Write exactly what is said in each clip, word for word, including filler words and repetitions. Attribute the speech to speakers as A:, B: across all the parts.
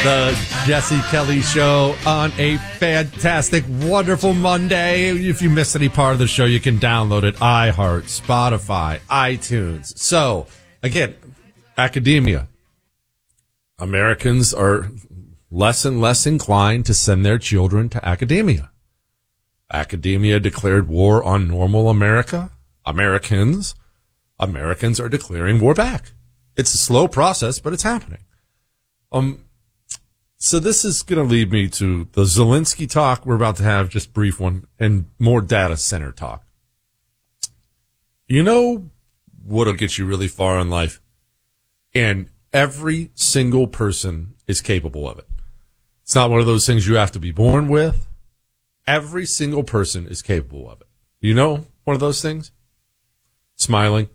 A: The Jesse Kelly Show on a fantastic, wonderful Monday. If you missed any part of the show, you can download it. iHeart, Spotify, iTunes. So, again, academia. Americans are less and less inclined to send their children to academia. Academia declared war on normal America. Americans, Americans are declaring war back. It's a slow process, but it's happening. Um, So this is going to lead me to the Zelensky talk we're about to have, just brief one, and more data center talk. You know what'll get you really far in life? And every single person is capable of it. It's not one of those things you have to be born with. Every single person is capable of it. You know one of those things? Smiling.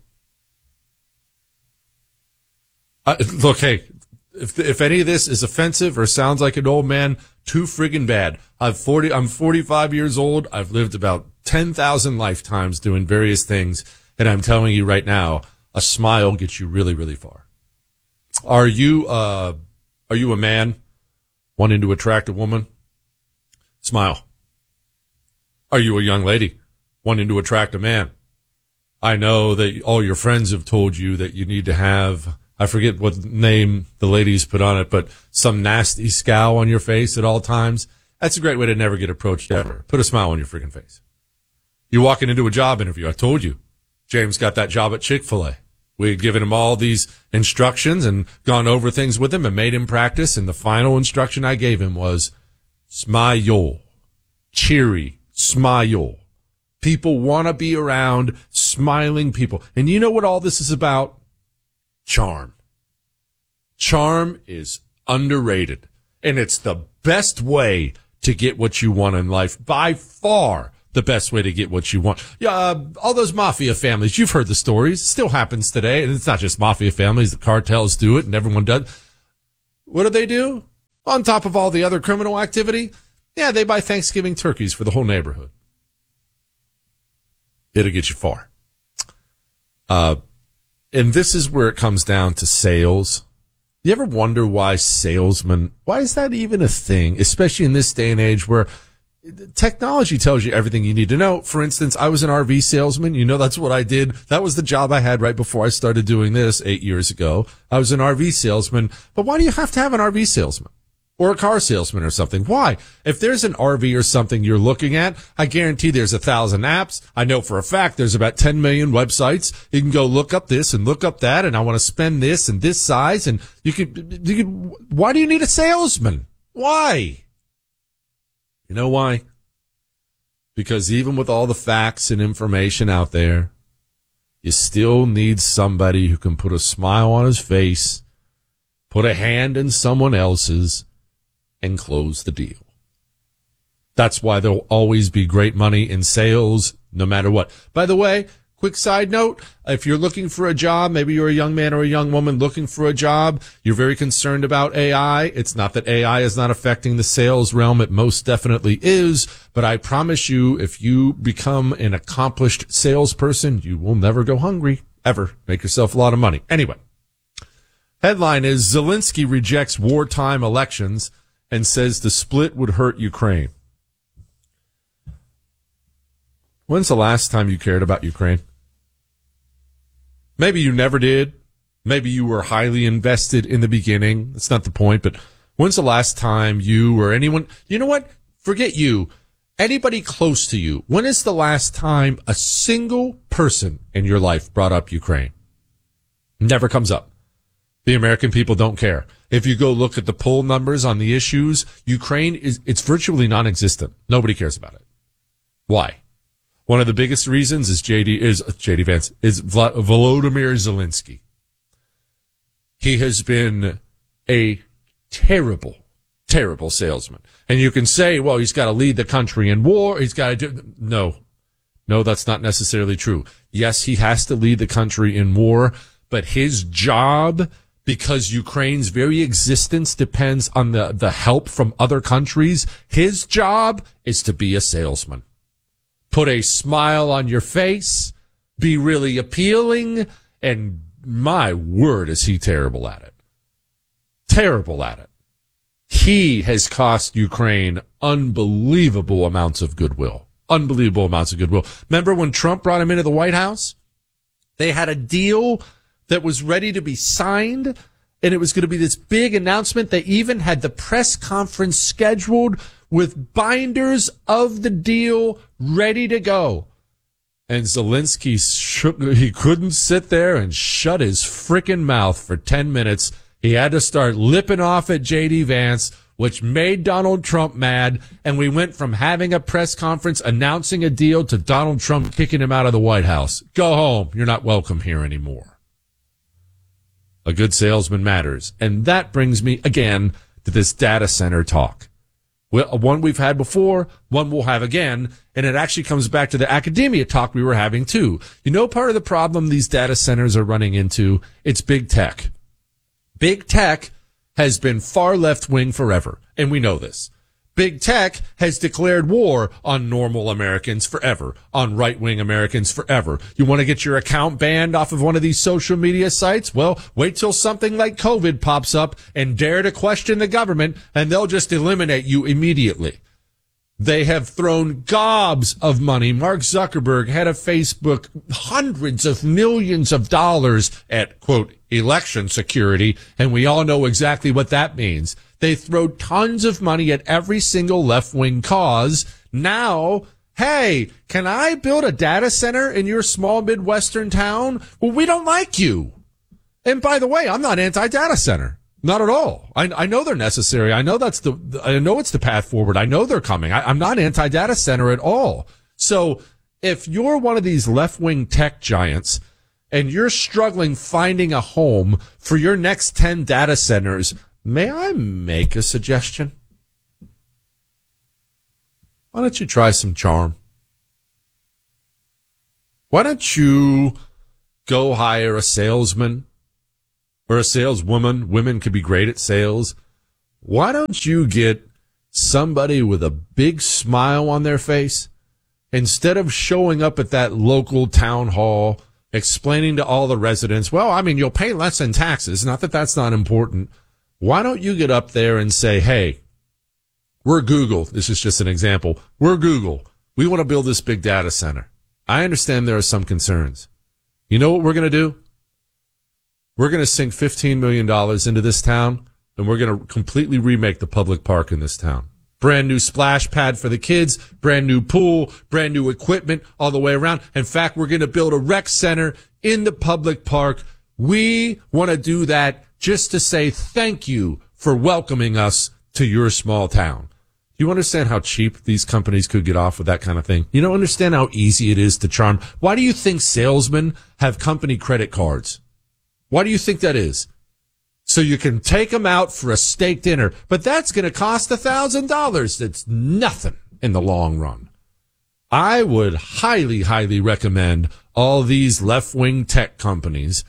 A: Uh, look, hey. If if any of this is offensive or sounds like an old man, too friggin' bad. I'm forty. I'm forty-five years old. I've lived about ten thousand lifetimes doing various things, and I'm telling you right now, a smile gets you really, really far. Are you uh are you a man wanting to attract a woman? Smile. Are you a young lady wanting to attract a man? I know that all your friends have told you that you need to have, I forget what name the ladies put on it, but some nasty scowl on your face at all times. That's a great way to never get approached ever. Put a smile on your freaking face. You're walking into a job interview. I told you, James got that job at Chick-fil-A. We had given him all these instructions and gone over things with him and made him practice. And the final instruction I gave him was smile, cheery, smile. People want to be around smiling people. And you know what all this is about? Charm. Charm is underrated, and it's the best way to get what you want in life. By far, the best way to get what you want. Yeah, uh, all those mafia families, you've heard the stories. It still happens today, and it's not just mafia families. The cartels do it, and everyone does. What do they do? On top of all the other criminal activity, yeah, they buy Thanksgiving turkeys for the whole neighborhood. It'll get you far. Uh, And this is where it comes down to sales. You ever wonder why salesmen, why is that even a thing, especially in this day and age where technology tells you everything you need to know? For instance, I was an R V salesman. You know, that's what I did. That was the job I had right before I started doing this eight years ago. I was an R V salesman. But why do you have to have an R V salesman? Or a car salesman or something? Why? If there's an R V or something you're looking at, I guarantee there's a thousand apps. I know for a fact there's about ten million websites. You can go look up this and look up that, and I want to spend this and this size, and you could, you could, why do you need a salesman? Why? You know why? Because even with all the facts and information out there, you still need somebody who can put a smile on his face, put a hand in someone else's, and close the deal. That's why there'll always be great money in sales, no matter what. By the way, quick side note, if you're looking for a job, maybe you're a young man or a young woman looking for a job, you're very concerned about A I. It's not that A I is not affecting the sales realm. It most definitely is. But I promise you, if you become an accomplished salesperson, you will never go hungry, ever. Make yourself a lot of money. Anyway, headline is Zelensky rejects wartime elections and says the split would hurt Ukraine. When's the last time you cared about Ukraine? Maybe you never did. Maybe you were highly invested in the beginning. That's not the point, but when's the last time you or anyone, you know what? Forget you. Anybody close to you. When is the last time a single person in your life brought up Ukraine? Never comes up. The American people don't care. If you go look at the poll numbers on the issues, Ukraine is, it's virtually non-existent. Nobody cares about it. Why? One of the biggest reasons is J D, is J D Vance, is Vla, Volodymyr Zelensky. He has been a terrible, terrible salesman. And you can say, well, he's got to lead the country in war. He's got to do, no, no, that's not necessarily true. Yes, he has to lead the country in war, but his job, because Ukraine's very existence depends on the, the help from other countries, his job is to be a salesman. Put a smile on your face, be really appealing, and my word, is he terrible at it. Terrible at it. he has cost Ukraine unbelievable amounts of goodwill. Unbelievable amounts of goodwill. Remember when Trump brought him into the White House? They had a deal that was ready to be signed, and it was going to be this big announcement. They even had the press conference scheduled with binders of the deal ready to go. And Zelensky, shook, he couldn't sit there and shut his frickin' mouth for ten minutes. He had to start lipping off at J D Vance, which made Donald Trump mad. And we went from having a press conference announcing a deal to Donald Trump kicking him out of the White House. Go home. You're not welcome here anymore. A good salesman matters. And that brings me again to this data center talk. Well, one we've had before, one we'll have again, and it actually comes back to the academia talk we were having too. You know, part of the problem these data centers are running into, it's big tech. Big tech has been far left-wing forever, and we know this. Big tech has declared war on normal Americans forever, on right-wing Americans forever. You want to get your account banned off of one of these social media sites? Well, wait till something like COVID pops up and dare to question the government, and they'll just eliminate you immediately. They have thrown gobs of money. Mark Zuckerberg, head of Facebook, hundreds of millions of dollars at, quote, election security, and we all know exactly what that means. They throw tons of money at every single left-wing cause. Now, hey, can I build a data center in your small Midwestern town? Well, we don't like you. And by the way, I'm not anti-data center. Not at all. I, I know they're necessary. I know that's the, I know it's the path forward. I know they're coming. I, I'm not anti-data center at all. So if you're one of these left-wing tech giants and you're struggling finding a home for your next ten data centers, may I make a suggestion? Why don't you try some charm? Why don't you go hire a salesman or a saleswoman? Women could be great at sales. Why don't you get somebody with a big smile on their face instead of showing up at that local town hall explaining to all the residents, well, I mean, you'll pay less in taxes. Not that that's not important. Why don't you get up there and say, hey, we're Google. This is just an example. We're Google. We want to build this big data center. I understand there are some concerns. You know what we're going to do? We're going to sink fifteen million dollars into this town, and we're going to completely remake the public park in this town. Brand new splash pad for the kids, brand new pool, brand new equipment all the way around. In fact, we're going to build a rec center in the public park. We want to do that just to say thank you for welcoming us to your small town. Do you understand how cheap these companies could get off with that kind of thing? You don't understand how easy it is to charm. Why do you think salesmen have company credit cards? Why do you think that is? So you can take them out for a steak dinner, but that's going to cost a thousand dollars. That's nothing in the long run. I would highly, highly recommend all these left-wing tech companies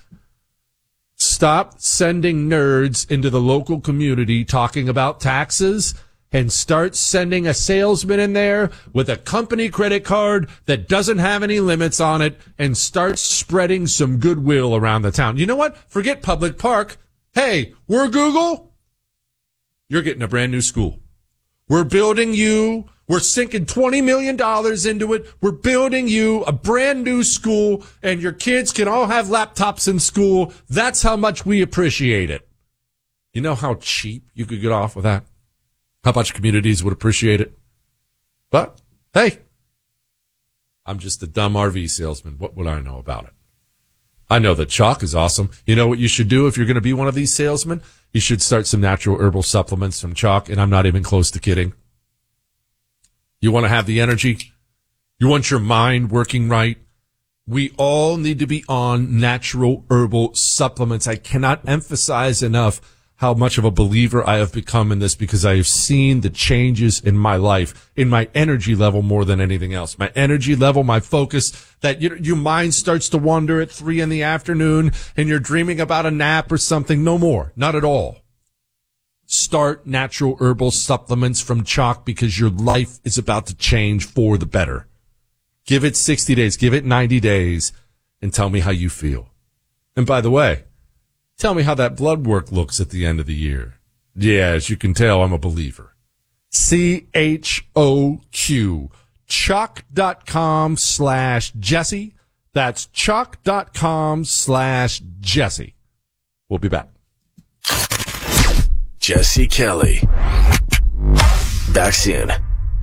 A: stop sending nerds into the local community talking about taxes and start sending a salesman in there with a company credit card that doesn't have any limits on it and start spreading some goodwill around the town. You know what? Forget public park. Hey, we're Google. You're getting a brand new school. We're building you. We're sinking twenty million dollars into it. We're building you a brand new school, and your kids can all have laptops in school. That's how much we appreciate it. You know how cheap you could get off with that? How much communities would appreciate it? But, hey, I'm just a dumb R V salesman. What would I know about it? I know that chalk is awesome. You know what you should do if you're going to be one of these salesmen? You should start some natural herbal supplements from chalk, and I'm not even close to kidding. You want to have the energy? You want your mind working right? We all need to be on natural herbal supplements. I cannot emphasize enough how much of a believer I have become in this because I have seen the changes in my life, in my energy level more than anything else. My energy level, my focus, that your, your mind starts to wander at three in the afternoon and you're dreaming about a nap or something. No more. Not at all. Start natural herbal supplements from Chalk because your life is about to change for the better. Give it sixty days. Give it ninety days and tell me how you feel. And by the way, tell me how that blood work looks at the end of the year. Yeah, as you can tell, I'm a believer. C H O Q. Choq.com slash Jesse. That's Choq.com slash Jesse. We'll be back.
B: Jesse Kelly. Back soon.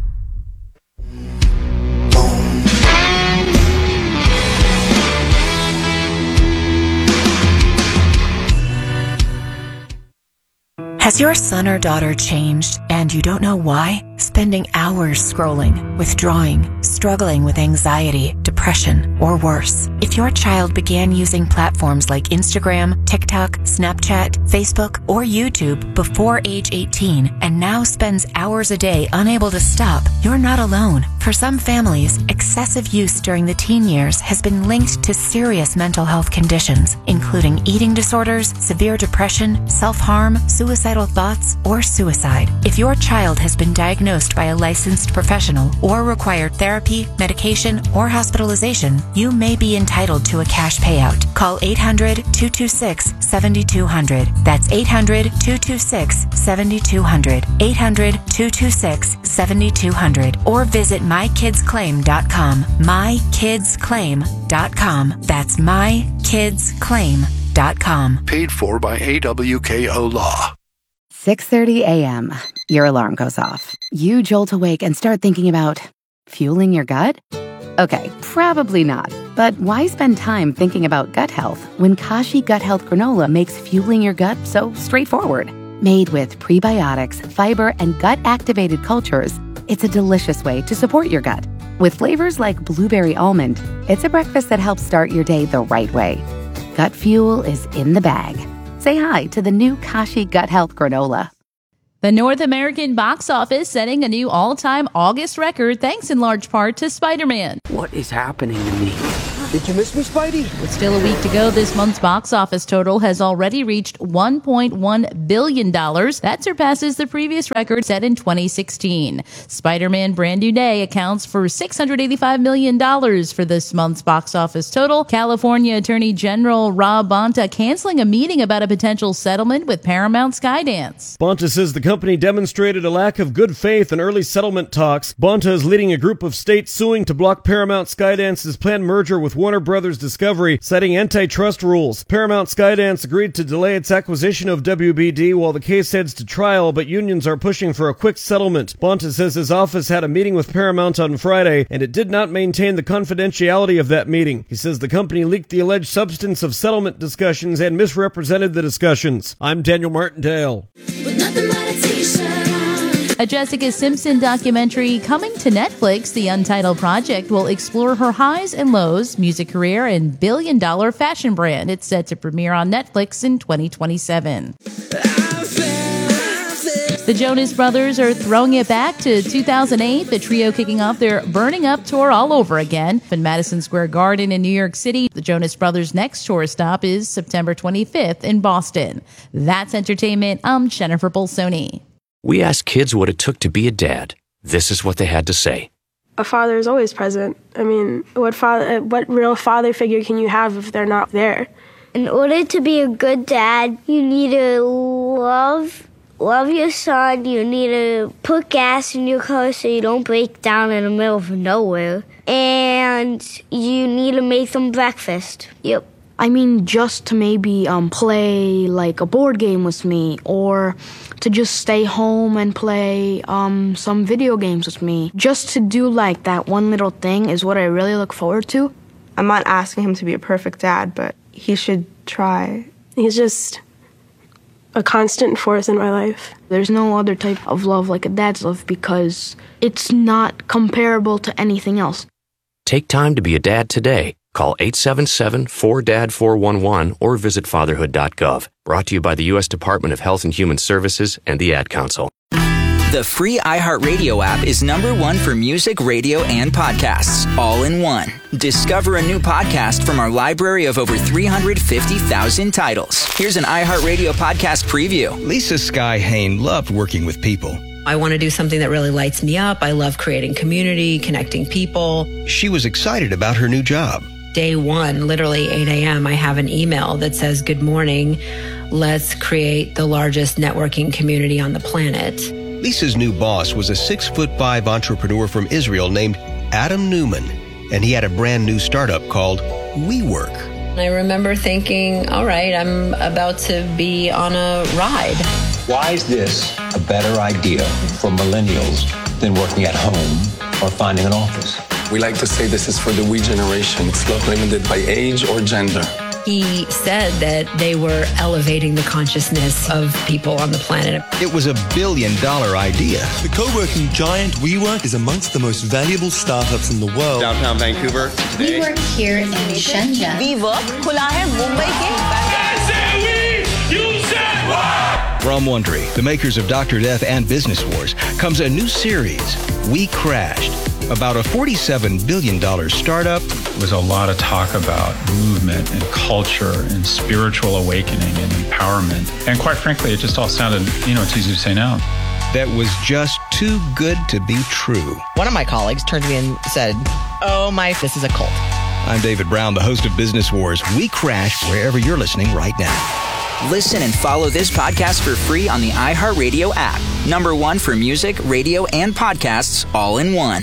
C: Has your son or daughter changed and you don't know why? Spending hours scrolling, withdrawing, struggling with anxiety, depression, or worse. If your child began using platforms like Instagram, TikTok, Snapchat, Facebook, or YouTube before age eighteen and now spends hours a day unable to stop, you're not alone. For some families, excessive use during the teen years has been linked to serious mental health conditions, including eating disorders, severe depression, self-harm, suicidal thoughts, or suicide. If your child has been diagnosed by a licensed professional or required therapy, medication, or hospitalization, you may be entitled to a cash payout. Call eight hundred, two two six, seven two zero zero. That's eight hundred, two two six, seven two zero zero. eight hundred, two two six, seven two zero zero. Or visit my kids claim dot com. my kids claim dot com. That's my kids claim dot com.
B: Paid for by A W K O Law.
D: six thirty a.m. Your alarm goes off. You jolt awake and start thinking about fueling your gut? Okay, probably not. But why spend time thinking about gut health when Kashi Gut Health Granola makes fueling your gut so straightforward? Made with prebiotics, fiber, and gut-activated cultures, it's a delicious way to support your gut. With flavors like blueberry almond, it's a breakfast that helps start your day the right way. Gut fuel is in the bag. Say hi to the new Kashi Gut Health Granola.
E: The North American box office setting a new all-time August record thanks in large part to Spider-Man.
F: What is happening to me? Did you miss me, Spidey?
E: With still a week to go, this month's box office total has already reached one point one billion dollars. That surpasses the previous record set in twenty sixteen. Spider-Man Brand New Day accounts for six hundred eighty-five million dollars for this month's box office total. California Attorney General Rob Bonta canceling a meeting about a potential settlement with Paramount Skydance.
G: Bonta says the company demonstrated a lack of good faith in early settlement talks. Bonta is leading a group of states suing to block Paramount Skydance's planned merger with Warner Brothers Discovery, citing antitrust rules. Paramount Skydance agreed to delay its acquisition of W B D while the case heads to trial, but unions are pushing for a quick settlement. Bonta says his office had a meeting with Paramount on Friday, and it did not maintain the confidentiality of that meeting. He says the company leaked the alleged substance of settlement discussions and misrepresented the discussions. I'm Daniel Martindale.
E: With nothing but a t-shirt on. A Jessica Simpson documentary coming to Netflix. The Untitled Project will explore her highs and lows, music career, and billion-dollar fashion brand. It's set to premiere on Netflix in twenty twenty-seven. The Jonas Brothers are throwing it back to two thousand eight, the trio kicking off their Burning Up tour all over again. In Madison Square Garden in New York City, the Jonas Brothers' next tour stop is September twenty-fifth in Boston. That's entertainment. I'm Jennifer Bolsoni.
H: We asked kids what it took to be a dad. This is what they had to say.
I: A father is always present. I mean, what father, what real father figure can you have if they're not there?
J: In order to be a good dad, you need to love love your son. You need to put gas in your car so you don't break down in the middle of nowhere. And you need to make them breakfast. Yep.
K: I mean, just to maybe um, play like a board game with me, or to just stay home and play um, some video games with me. Just to do like that one little thing is what I really look forward to.
L: I'm not asking him to be a perfect dad, but he should try.
I: He's just a constant force in my life.
K: There's no other type of love like a dad's love because it's not comparable to anything else.
H: Take time to be a dad today. Call eight seven seven, four D A D, four one one or visit fatherhood dot gov. Brought to you by the U S Department of Health and Human Services and the Ad Council.
M: The free iHeartRadio app is number one for music, radio, and podcasts, all in one. Discover a new podcast from our library of over three hundred fifty thousand titles. Here's an iHeartRadio podcast preview.
N: Lisa Sky Hain loved working with people.
O: I want to do something that really lights me up. I love creating community, connecting people.
N: She was excited about her new job.
O: day one, literally eight a.m., I have an email that says, "Good morning. Let's create the largest networking community on the planet."
P: Lisa's new boss was a six foot five entrepreneur from Israel named Adam Newman, and he had a brand new startup called WeWork.
O: I remember thinking, all right, I'm about to be on a ride.
Q: Why is this a better idea for millennials than working at home or finding an office?
R: We like to say this is for the we generation. It's not limited by age or gender.
O: He said that they were elevating the consciousness of people on the planet.
P: It was a billion dollar idea.
S: The co-working giant WeWork is amongst the most valuable startups in the world.
P: Downtown Vancouver.
T: We work here in Shenzhen.
U: WeWork खुला है मुंबई के।
P: From Wondery, the makers of Doctor Death and Business Wars, comes a new series, We Crashed, about a forty-seven billion dollars startup.
V: There was a lot of talk about movement and culture and spiritual awakening and empowerment. And quite frankly, it just all sounded, you know, it's easy to say now.
P: That was just too good to be true.
W: One of my colleagues turned to me and said, "Oh my, this is a cult."
P: I'm David Brown, the host of Business Wars. We Crashed wherever you're listening right now.
M: Listen and follow this podcast for free on the iHeartRadio app. Number one for music, radio, and podcasts all in one.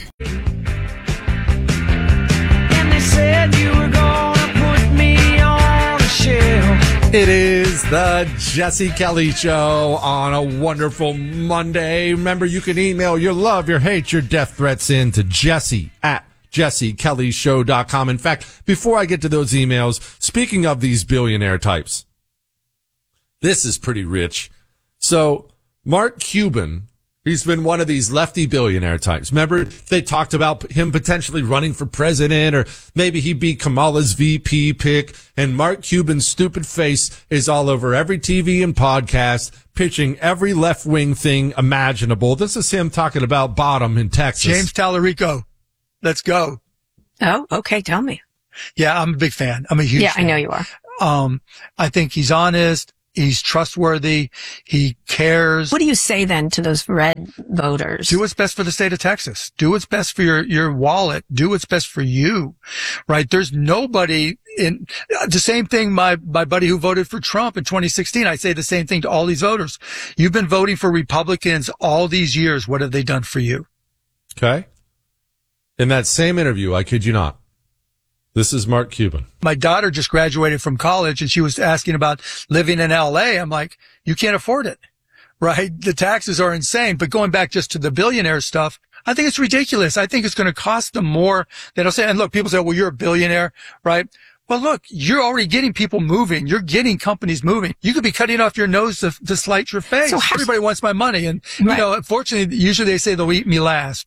X: And they said you were gonna put me on a shelf.
A: It is the Jesse Kelly Show on a wonderful Monday. Remember, you can email your love, your hate, your death threats in to Jesse at jesse kelly show dot com. In fact, before I get to those emails, speaking of these billionaire types, this is pretty rich. So Mark Cuban, he's been one of these lefty billionaire types. Remember, they talked about him potentially running for president, or maybe he'd be Kamala's V P pick. And Mark Cuban's stupid face is all over every T V and podcast, pitching every left-wing thing imaginable. This is him talking about Bottom in Texas.
Y: James Tallarico. Let's go.
Z: Oh, okay. Tell me.
Y: Yeah, I'm a big fan. I'm a huge
Z: Yeah,
Y: fan.
Z: I know you are.
Y: Um, I think he's honest. He's trustworthy. He cares.
Z: What do you say then to those red voters?
Y: Do what's best for the state of Texas. Do what's best for your, your wallet. Do what's best for you, right? There's nobody in the same thing. My, my buddy who voted for Trump in twenty sixteen, I say the same thing to all these voters. You've been voting for Republicans all these years. What have they done for you?
A: Okay. In that same interview, I kid you not, this is Mark Cuban.
Y: My daughter just graduated from college and she was asking about living in L A. I'm like, you can't afford it, right? The taxes are insane. But going back just to the billionaire stuff, I think it's ridiculous. I think it's going to cost them more than I'll say. And look, people say, well, you're a billionaire, right? Well, look, you're already getting people moving. You're getting companies moving. You could be cutting off your nose to, to slight your face. So everybody wants my money. And, right. you know, unfortunately, usually they say they'll eat me last.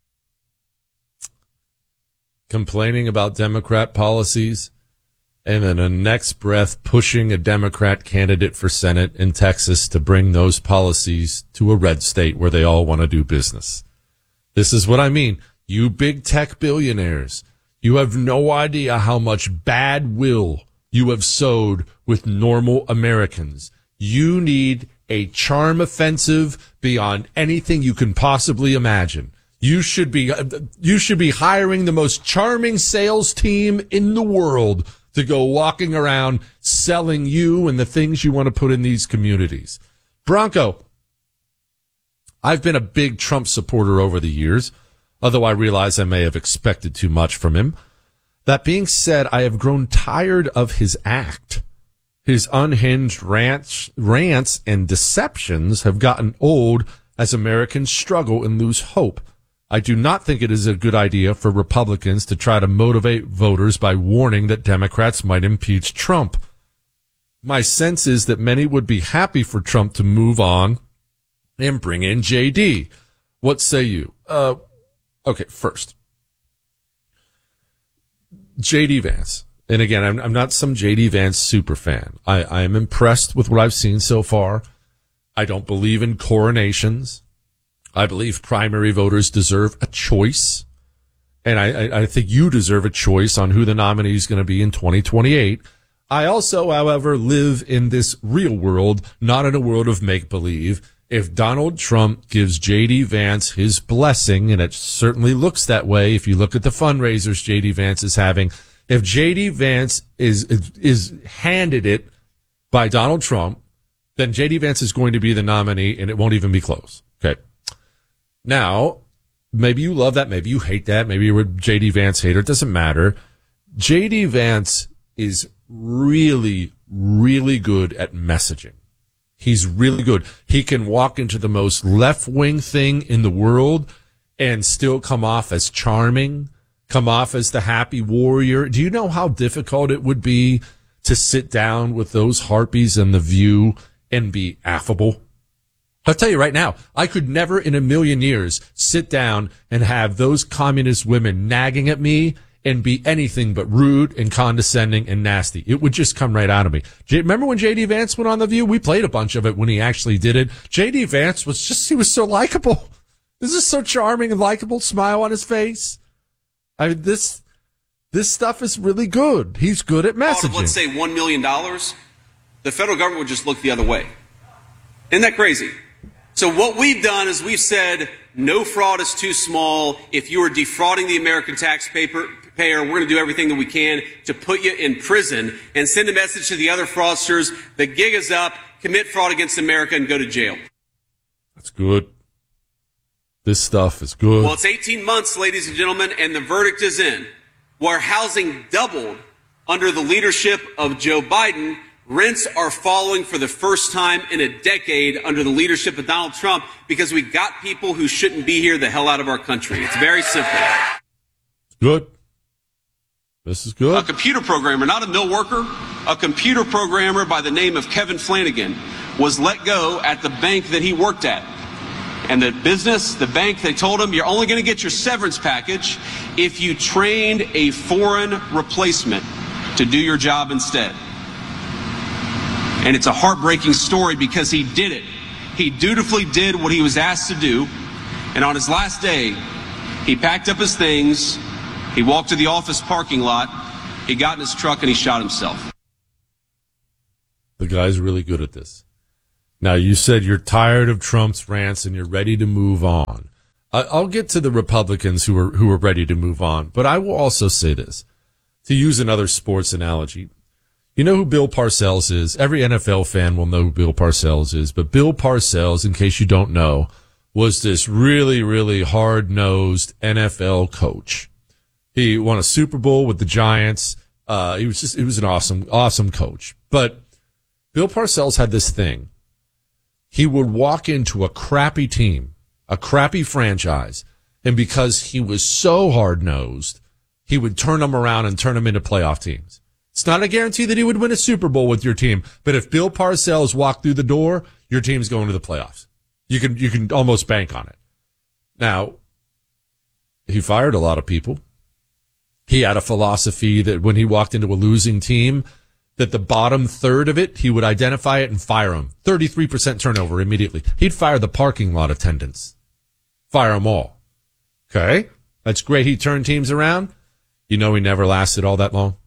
A: Complaining about Democrat policies, and then in the next breath pushing a Democrat candidate for Senate in Texas to bring those policies to a red state where they all want to do business. This is what I mean. You big tech billionaires, you have no idea how much bad will you have sowed with normal Americans. You need a charm offensive beyond anything you can possibly imagine. You should be, you should be hiring the most charming sales team in the world to go walking around selling you and the things you want to put in these communities. Bronco, I've been a big Trump supporter over the years, although I realize I may have expected too much from him. That being said, I have grown tired of his act. His unhinged rants, rants and deceptions have gotten old as Americans struggle and lose hope. I do not think it is a good idea for Republicans to try to motivate voters by warning that Democrats might impeach Trump. My sense is that many would be happy for Trump to move on and bring in J D. What say you? Uh, okay, first, J D Vance. And again, I'm, I'm not some J D Vance super fan. I, I am impressed with what I've seen so far. I don't believe in coronations. I believe primary voters deserve a choice. And I, I, I think you deserve a choice on who the nominee is going to be in twenty twenty-eight. I also, however, live in this real world, not in a world of make-believe. If Donald Trump gives J D Vance his blessing, and it certainly looks that way if you look at the fundraisers J D Vance is having, If J D Vance is, is, is handed it by Donald Trump, then J D Vance is going to be the nominee and it won't even be close. Okay. Now, maybe you love that. Maybe you hate that. Maybe you're a J D Vance hater. It doesn't matter. J D Vance is really, really good at messaging. He's really good. He can walk into the most left-wing thing in the world and still come off as charming, come off as the happy warrior. Do you know how difficult it would be to sit down with those harpies in The View and be affable? I'll tell you right now, I could never in a million years sit down and have those communist women nagging at me and be anything but rude and condescending and nasty. It would just come right out of me. J- Remember when J D Vance went on The View? We played a bunch of it when he actually did it. J D Vance was just, he was so likable. This is so charming and likable, smile on his face. I mean, this, this stuff is really good. He's good at messaging.
B: Out of, let's say, one million dollars, the federal government would just look the other way. Isn't that crazy? So what we've done is we've said no fraud is too small. If you are defrauding the American taxpayer, we're going to do everything that we can to put you in prison and send a message to the other fraudsters. The gig is up. Commit fraud against America and go to jail.
A: That's good. This stuff is good.
B: Well, it's eighteen months, ladies and gentlemen, and the verdict is in. Where housing doubled under the leadership of Joe Biden, rents are falling for the first time in a decade under the leadership of Donald Trump because we got people who shouldn't be here the hell out of our country. It's very simple.
A: Good. This is good.
B: A computer programmer, not a mill worker, a computer programmer by the name of Kevin Flanagan was let go at the bank that he worked at. And the business, the bank, they told him, you're only going to get your severance package if you trained a foreign replacement to do your job instead. And it's a heartbreaking story because he did it. He dutifully did what he was asked to do. And on his last day, he packed up his things. He walked to the office parking lot. He got in his truck and he shot himself.
A: The guy's really good at this. Now, you said you're tired of Trump's rants and you're ready to move on. I'll get to the Republicans who are, who are ready to move on, but I will also say this. To use another sports analogy, you know who Bill Parcells is? Every N F L fan will know who Bill Parcells is, but Bill Parcells, in case you don't know, was this really, really hard-nosed N F L coach. He won a Super Bowl with the Giants. Uh, he was just, he was an awesome, awesome coach. But Bill Parcells had this thing. He would walk into a crappy team, a crappy franchise, and because he was so hard-nosed, he would turn them around and turn them into playoff teams. It's not a guarantee that he would win a Super Bowl with your team, but if Bill Parcells walked through the door, your team's going to the playoffs. You can, you can almost bank on it. Now, he fired a lot of people. He had a philosophy that when he walked into a losing team, that the bottom third of it, he would identify it and fire them. thirty-three percent turnover immediately. He'd fire the parking lot attendants. Fire them all. Okay? That's great. He turned teams around. You know he never lasted all that long.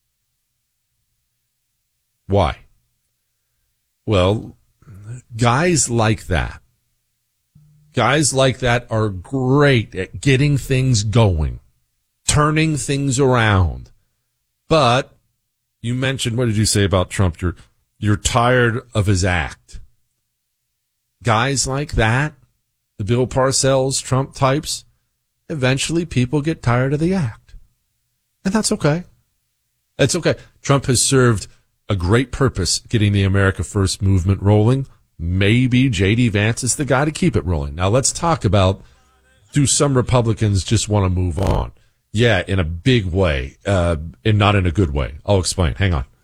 A: Why? Well, guys like that, guys like that are great at getting things going, turning things around. But you mentioned, what did you say about Trump? You're, you're tired of his act. Guys like that, the Bill Parcells, Trump types, eventually people get tired of the act. And that's okay. That's okay. Trump has served a great purpose getting the America First movement rolling. Maybe J D Vance is the guy to keep it rolling. Now let's talk about, do some Republicans just want to move on? Yeah, in a big way, uh, and not in a good way. I'll explain. Hang on.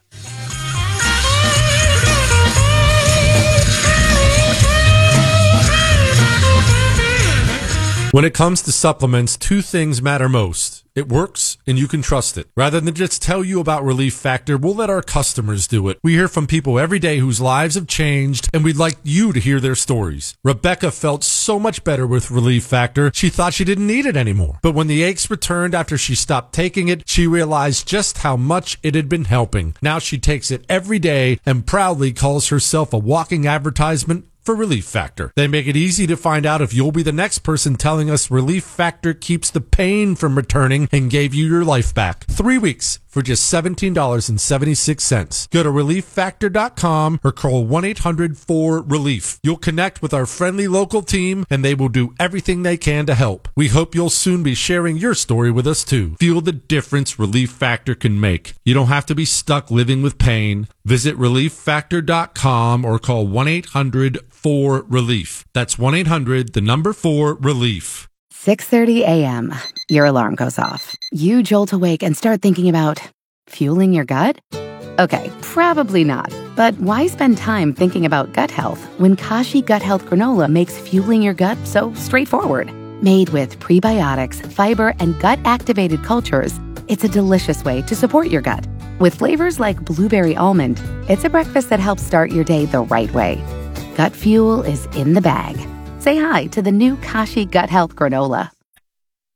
A: When it comes to supplements, two things matter most. It works, and you can trust it. Rather than just tell you about Relief Factor, we'll let our customers do it. We hear from people every day whose lives have changed, and we'd like you to hear their stories. Rebecca felt so much better with Relief Factor, she thought she didn't need it anymore. But when the aches returned after she stopped taking it, she realized just how much it had been helping. Now she takes it every day and proudly calls herself a walking advertisement for Relief Factor. They make it easy to find out if you'll be the next person telling us Relief Factor keeps the pain from returning and gave you your life back. Three weeks for just seventeen dollars and seventy-six cents. Go to relief factor dot com or call one eight hundred four relief. You'll connect with our friendly local team and they will do everything they can to help. We hope you'll soon be sharing your story with us too. Feel the difference Relief Factor can make. You don't have to be stuck living with pain. Visit relief factor dot com or call one eight hundred four relief. That's one eight hundred, the number four, relief.
C: six thirty a.m. Your alarm goes off. You jolt awake and start thinking about fueling your gut? Okay, probably not. But why spend time thinking about gut health when Kashi Gut Health Granola makes fueling your gut so straightforward? Made with prebiotics, fiber, and gut-activated cultures, it's a delicious way to support your gut. With flavors like blueberry almond, it's a breakfast that helps start your day the right way. Gut fuel is in the bag. Say hi to the new Kashi Gut Health Granola.